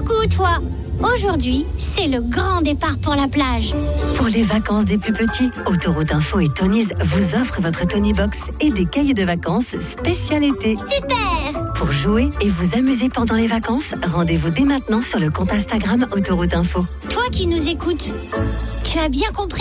Coucou toi. Aujourd'hui, c'est le grand départ pour la plage. Pour les vacances des plus petits, Autoroute Info et Tonies vous offrent votre Tony Box et des cahiers de vacances spécial été. Super! Pour jouer et vous amuser pendant les vacances, rendez-vous dès maintenant sur le compte Instagram Autoroute Info. Toi qui nous écoutes, tu as bien compris ?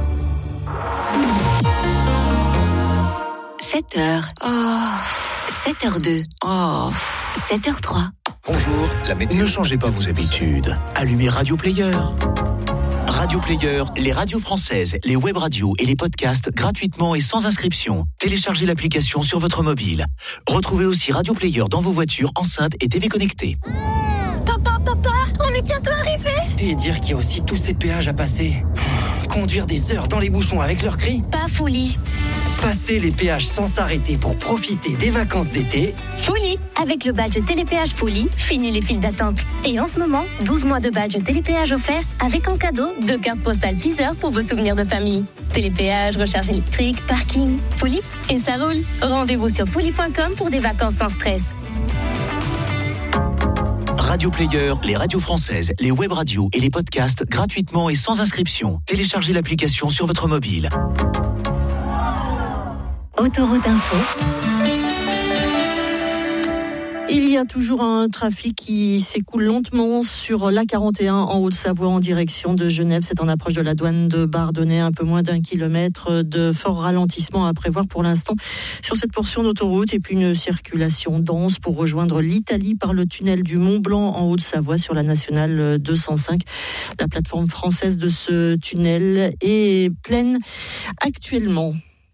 7h. 7h02. 7h03. Bonjour, la météo. Ne changez pas vos habitudes. Allumez Radio Player. Radio Player, les radios françaises, les web radios et les podcasts gratuitement et sans inscription. Téléchargez l'application sur votre mobile. Retrouvez aussi Radio Player dans vos voitures, enceintes et TV connectées. Papa, on est bientôt arrivé. Et dire qu'il y a aussi tous ces péages à passer. Conduire des heures dans les bouchons avec leurs cris. Pas folie. Passer les péages sans s'arrêter pour profiter des vacances d'été. Folie. Avec le badge Télépéage Folie, fini les files d'attente. Et en ce moment, 12 mois de badge Télépéage offert avec en cadeau 2 cartes postales Deezer pour vos souvenirs de famille. Télépéage, recharge électrique, parking, Folie. Et ça roule. Rendez-vous sur folie.com pour des vacances sans stress. Radio Player, les radios françaises, les web radios et les podcasts gratuitement et sans inscription. Téléchargez l'application sur votre mobile. Autoroute Info. Il y a toujours un trafic qui s'écoule lentement sur l'A41 en Haute-Savoie en direction de Genève. C'est en approche de la douane de Bardonnay, un peu moins d'1 kilomètre de fort ralentissement à prévoir pour l'instant sur cette portion d'autoroute. Et puis une circulation dense pour rejoindre l'Italie par le tunnel du Mont-Blanc en Haute-Savoie sur la nationale 205. La plateforme française de ce tunnel est pleine actuellement.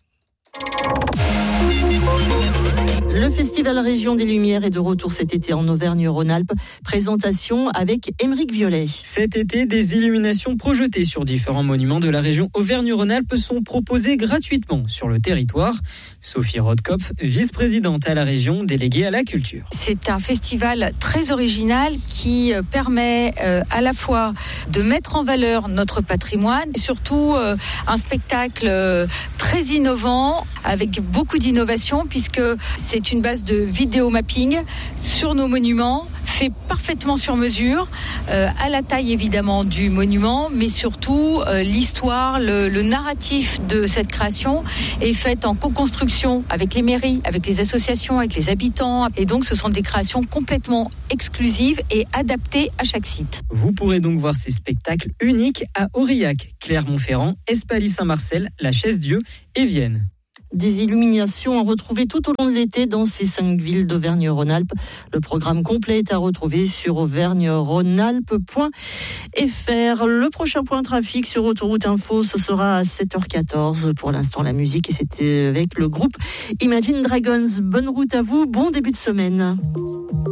Le Festival Région des Lumières est de retour cet été en Auvergne-Rhône-Alpes. Présentation avec Émeric Violet. Cet été, des illuminations projetées sur différents monuments de la région Auvergne-Rhône-Alpes sont proposées gratuitement sur le territoire. Sophie Rodkopf, vice-présidente à la région, déléguée à la culture. C'est un festival très original qui permet à la fois de mettre en valeur notre patrimoine, et surtout un spectacle très innovant avec beaucoup d'innovation puisque c'est une base de vidéo mapping sur nos monuments, fait parfaitement sur mesure, à la taille évidemment du monument, mais surtout l'histoire, le narratif de cette création est faite en co-construction avec les mairies, avec les associations, avec les habitants. Et donc ce sont des créations complètement exclusives et adaptées à chaque site. Vous pourrez donc voir ces spectacles uniques à Aurillac, Clermont-Ferrand, Espaly-Saint-Marcel, La Chaise-Dieu et Vienne. Des illuminations à retrouver tout au long de l'été dans ces 5 villes d'Auvergne-Rhône-Alpes. Le programme complet est à retrouver sur auvergne-rhône-alpes.fr. Le prochain point trafic sur Autoroute Info, ce sera à 7h14. Pour l'instant, la musique, et c'était avec le groupe Imagine Dragons. Bonne route à vous, bon début de semaine.